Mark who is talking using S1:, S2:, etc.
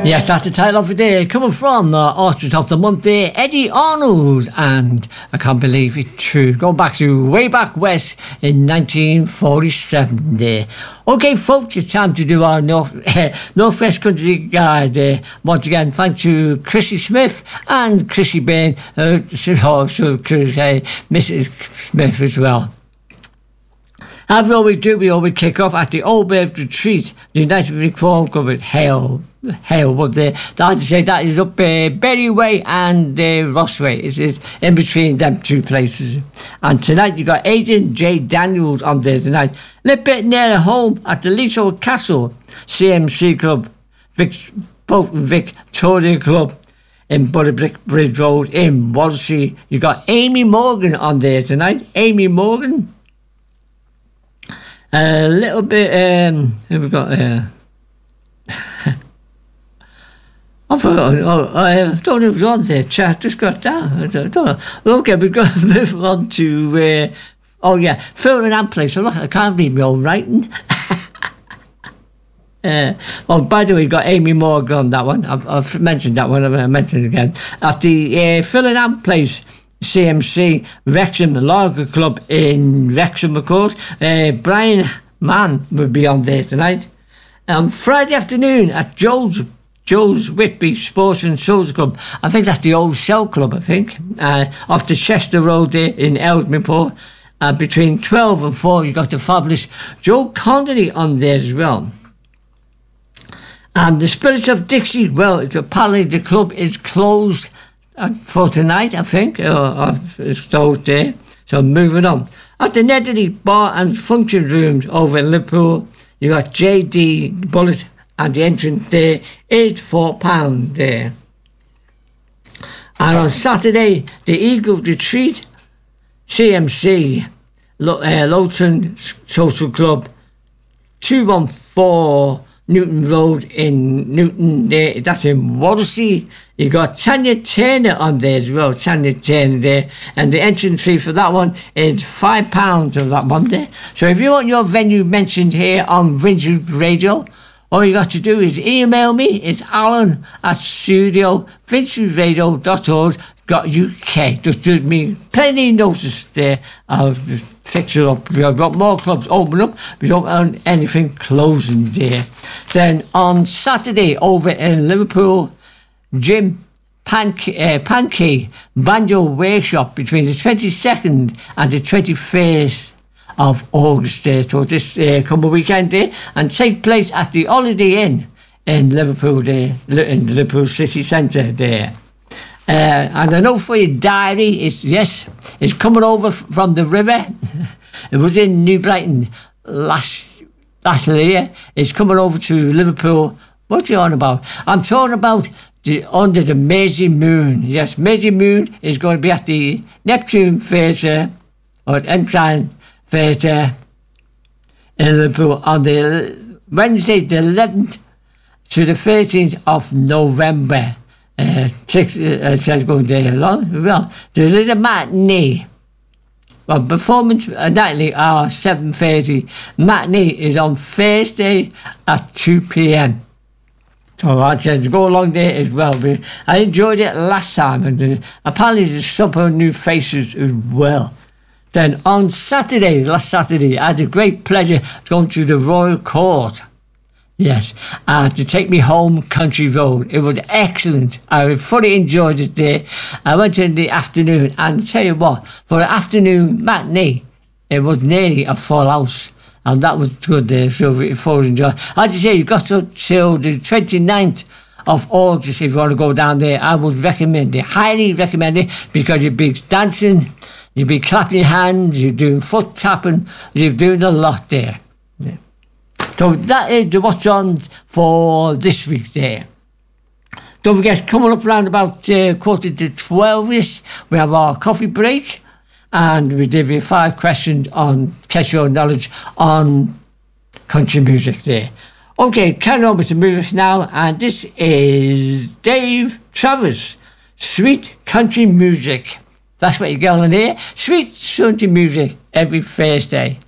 S1: Yes, that's the title of the day. Coming from Artist of the Month there, Eddie Arnold. And I can't believe it's true. Going back to way back west in 1947 there. Okay, folks, it's time to do our Northwest Country Guide. Once again, thanks to Chrissy Smith and Chrissy Bain. Also, Mrs. Smith as well. As we always do, we always kick off at the Old Bird Retreat, the United Reform Club at Hale. But I have to say that is up Berry Way and Ross Way. It's in between them two places. And tonight you got Aidan J. Daniels on there tonight. A little bit nearer home at the Leasehold Castle CMC Club, Victoria Club in Butterbrick Bridge Road in Wallasey. You got Amy Morgan on there tonight. Amy Morgan. A little bit, who we got there? I forgot. I don't know who's on there. Chat just got down. I don't know. Okay, we're going to move on to, Phil and Place. I can't read my own writing. Well, by the way, we've got Amy Morgan on that one. I've mentioned that one. I'll mention it again. At the Phil and Place CMC Wrexham Lager Club in Wrexham, of course. Brian Mann will be on there tonight. Friday afternoon at Joe's Whitby Sports and Soldier Club. I think that's the old Shell Club, I think. Off the Chester Road there in Elsmere. Between 12 and 4, you got the fabulous Joe Connolly on there as well. And the Spirits of Dixie, well, apparently the club is closed for tonight, I think, it's out there. So moving on. At the Nedley Bar and Function Rooms over in Liverpool, you got JD Bullet, and the entrance there is £4 there. And on Saturday, the Eagle Retreat, CMC, Lowton Social Club, 214 Newton Road in Newton there, that's in Wallasey. You got Tanya Turner on there as well, Tanya Turner there, and the entrance fee for that one is £5 on that one there. So if you want your venue mentioned here on Vintage Radio, all you got to do is email me. It's alan@studio.vintageradio.org.uk. Just give me plenty of notice there. I'll fix it up. We've got more clubs open up. We don't have anything closing there. Then on Saturday over in Liverpool, Jim Pankey Banjo Workshop between the 22nd and the 21st of August there. So this coming weekend there, and take place at the Holiday Inn in Liverpool there, in the Liverpool City Centre there. And I know for your diary, it's coming over from the river. It was in New Brighton last year. It's coming over to Liverpool. What's he on about? I'm talking about under the Mersey Moon. Yes, Mersey Moon is going to be at the Neptune Theatre or Ensign Theatre in Liverpool on the Wednesday the 11th to the 13th of November. Says going there along. Well, there's a matinee. Well, performance nightly are 7:30. Matinee is on Thursday at 2 p.m. So I said go along there as well. I enjoyed it last time, and apparently there's some new faces as well. Then on Saturday, last Saturday, I had a great pleasure going to the Royal Court. Yes, to take me home Country Road. It was excellent. I fully enjoyed it there. I went in the afternoon, and I tell you what, for the afternoon matinee, it was nearly a full house. And that was good there, so we fully enjoyed. As I say, you got till the 29th of August if you want to go down there. I would recommend it, highly recommend it, because you'll be dancing, you'll be clapping your hands, you're doing foot tapping, you're doing a lot there. Yeah. So that is the what's on for this week there. Don't forget, coming up around about 11:45ish, we have our coffee break, and we give you 5 questions on test your knowledge on country music there. Okay, carry on with the music now, and this is Dave Travers, Sweet Country Music. That's what you're going to hear, sweet country music every Thursday.